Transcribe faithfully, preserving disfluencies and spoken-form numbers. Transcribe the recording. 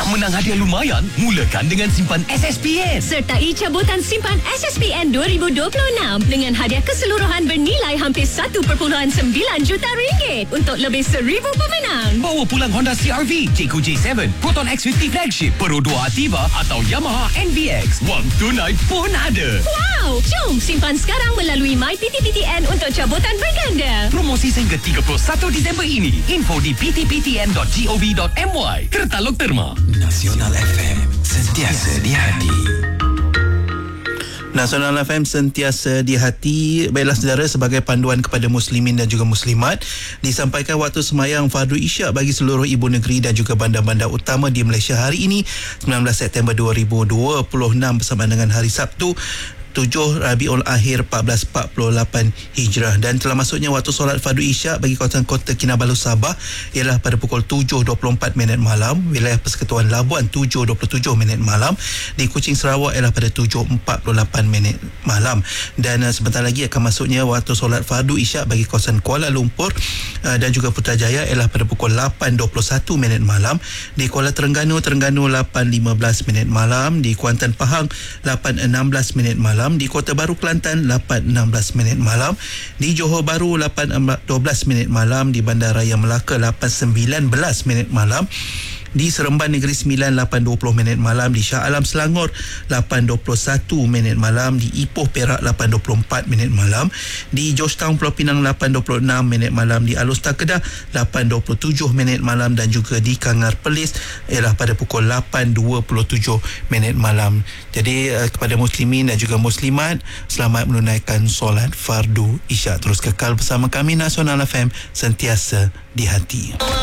menang hadiah lumayan? Mulakan dengan simpan S S P N. Sertai cabutan simpan S S P N dua ribu dua puluh enam dengan hadiah keseluruhan bernilai hampir satu perpuluhan sembilan juta ringgit untuk lebih seribu pemenang. Bawa pulang Honda C R V, Jayco J tujuh, Proton X lima puluh Flagship, Perodua Ativa atau Yamaha N V X. Wang tunai pun ada. Wow! Jom simpan sekarang melalui My P T P T N untuk cabutan berganda. Promosi sehingga tiga puluh satu Disember ini. Info di p t p t n dot gov dot m y. Tertalog Terma. Nasional F M, sentiasa di hati. Nasional F M sentiasa di hati. Baiklah saudara, sebagai panduan kepada muslimin dan juga muslimat, disampaikan waktu semayang fardu isyak bagi seluruh ibu negeri dan juga bandar-bandar utama di Malaysia hari ini sembilan belas September dua ribu dua puluh enam bersamaan dengan hari Sabtu tujuh Rabiul Akhir empat belas empat puluh lapan Hijrah, dan telah masuknya waktu solat fardu isyak bagi kawasan Kota Kinabalu Sabah ialah pada pukul tujuh dua puluh empat minit malam, wilayah Persekutuan Labuan tujuh dua puluh tujuh minit malam, di Kuching Sarawak ialah pada tujuh empat puluh lapan minit malam, dan uh, sebentar lagi akan masuknya waktu solat fardu isyak bagi kawasan Kuala Lumpur uh, dan juga Putrajaya ialah pada pukul lapan dua puluh satu minit malam, di Kuala Terengganu Terengganu lapan lima belas minit malam, di Kuantan Pahang lapan enam belas minit malam, di Kota Baru Kelantan lapan enam belas minit malam, di Johor Bahru lapan dua belas minit malam, di Bandaraya Melaka lapan sembilan belas minit malam, di Seremban Negeri Sembilan lapan dua puluh minit malam, di Shah Alam Selangor lapan dua puluh satu minit malam, di Ipoh Perak lapan dua puluh empat minit malam, di Georgetown Pulau Pinang lapan dua puluh enam minit malam, di Alor Kedah lapan dua puluh tujuh minit malam, dan juga di Kangar Perlis ialah pada pukul lapan dua puluh tujuh minit malam. Jadi uh, kepada muslimin dan juga muslimat, selamat menunaikan solat fardu isyak. Terus kekal bersama kami Nasional F M, sentiasa di hati.